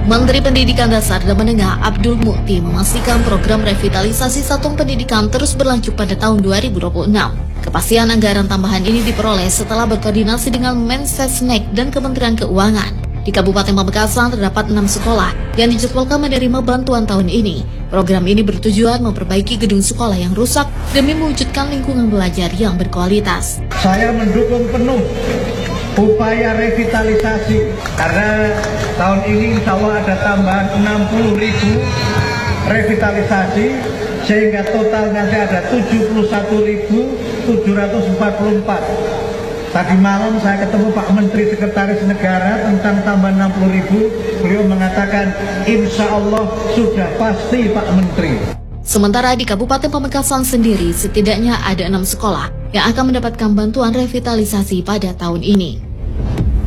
Menteri Pendidikan Dasar dan Menengah Abdul Mukti memastikan program revitalisasi satuan pendidikan terus berlanjut pada tahun 2026. Kepastian anggaran tambahan ini diperoleh setelah berkoordinasi dengan Mensesnek dan Kementerian Keuangan. Di Kabupaten Pamekasan terdapat 6 sekolah yang dijadwalkan menerima bantuan tahun ini. Program ini bertujuan memperbaiki gedung sekolah yang rusak demi mewujudkan lingkungan belajar yang berkualitas. Saya mendukung penuh upaya revitalisasi karena tahun ini insya Allah ada tambahan 60.000 revitalisasi sehingga total nanti ada 71.744. Tadi malam saya ketemu Pak Menteri Sekretaris Negara tentang tambah 60.000. Beliau mengatakan insya Allah sudah pasti Pak Menteri. Sementara di Kabupaten Pamekasan sendiri setidaknya ada 6 sekolah yang akan mendapatkan bantuan revitalisasi pada tahun ini.